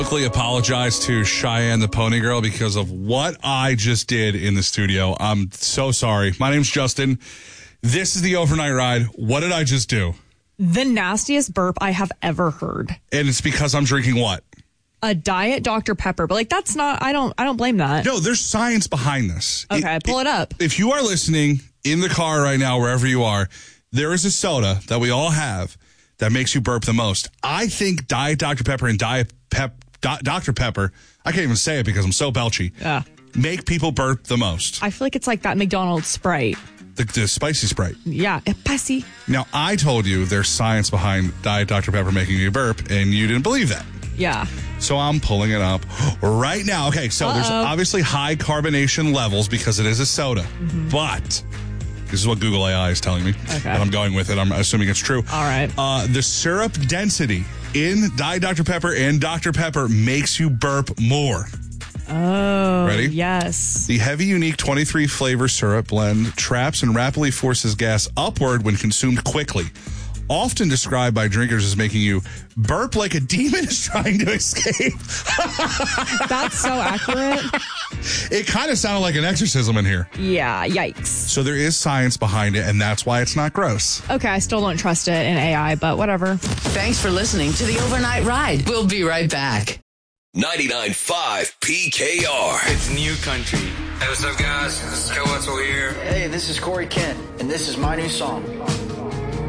Quickly apologize to Cheyenne the Pony Girl because of what I just did in the studio. I'm so sorry. My name's Justin. This is the Overnight Ride. What did I just do? The nastiest burp I have ever heard. And it's because I'm drinking what? A Diet Dr. Pepper. But that's not, I don't blame that. No, there's science behind this. Okay, pull it up. If you are listening in the car right now, wherever you are, there is a soda that we all have that makes you burp the most. I think Diet Dr. Pepper and Dr. Pepper, I can't even say it because I'm so belchy, make people burp the most. I feel like it's like that McDonald's Sprite. The spicy Sprite. Yeah, spicy. Now, I told you there's science behind Diet Dr. Pepper making you burp, and you didn't believe that. Yeah. So I'm pulling it up right now. Okay, so there's obviously high carbonation levels because it is a soda. Mm-hmm. But this is what Google AI is telling me. Okay. And I'm going with it. I'm assuming it's true. All right. The syrup density in Diet Dr. Pepper and Dr. Pepper makes you burp more. Oh, ready? Yes. The heavy, unique 23 flavor syrup blend traps and rapidly forces gas upward when consumed quickly. Often described by drinkers as making you burp like a demon is trying to escape. That's so accurate. It kind of sounded like an exorcism in here. Yeah, yikes. So there is science behind it, and that's why it's not gross. Okay, I still don't trust it in AI, but whatever. Thanks for listening to the Overnight Ride. We'll be right back. 99.5 PKR. It's New Country. Hey, what's up, guys? This is Kel Wetzel here. Hey, this is Corey Kent, and this is my new song.